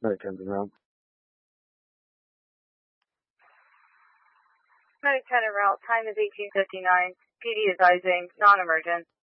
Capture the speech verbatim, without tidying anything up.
Medic ten around. Medic ten en route. Time is eighteen fifty-nine. P D advising non-emergent.